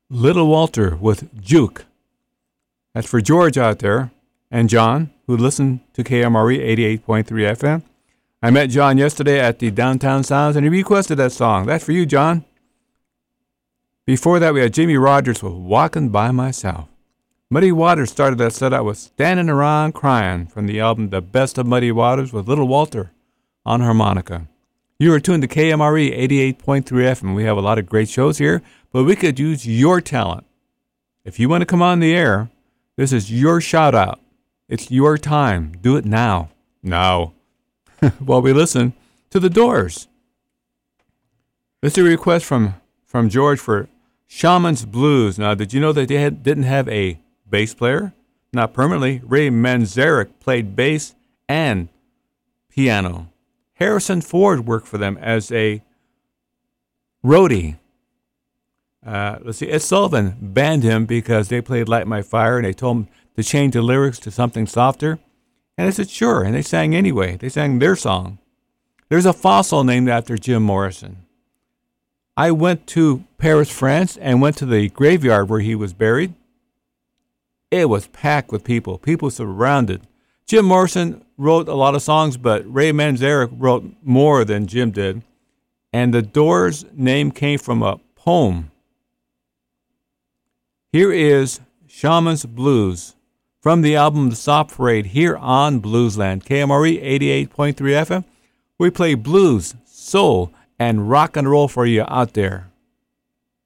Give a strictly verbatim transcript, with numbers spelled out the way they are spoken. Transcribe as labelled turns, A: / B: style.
A: Little Walter with Juke. That's for George out there and John, who listen to K M R E eighty-eight point three F M. I met John yesterday at the Downtown Sounds, and he requested that song. That's for you, John. Before that, we had Jimmy Rogers with Walking by Myself. Muddy Waters started that set out with Standing Around Crying from the album The Best of Muddy Waters with Little Walter on harmonica. You are tuned to K M R E eighty-eight point three F M. We have a lot of great shows here, but we could use your talent. If you want to come on the air, this is your shout out. It's your time. Do it now. Now. While we listen to The Doors. This is a request from, from George for Shaman's Blues. Now, did you know that they had, didn't have a bass player? Not permanently. Ray Manzarek played bass and piano. Harrison Ford worked for them as a roadie. Uh, let's see, Ed Sullivan banned him because they played Light My Fire, and they told him to change the lyrics to something softer. And I said, sure, and they sang anyway. They sang their song. There's a fossil named after Jim Morrison. I went to Paris, France, and went to the graveyard where he was buried. It was packed with people. People surrounded. Jim Morrison wrote a lot of songs, but Ray Manzarek wrote more than Jim did. And the Doors' name came from a poem. Here is Shaman's Blues from the album The Soft Parade here on Bluesland. K M R E eighty-eight point three F M. We play blues, soul, and rock and roll for you out there.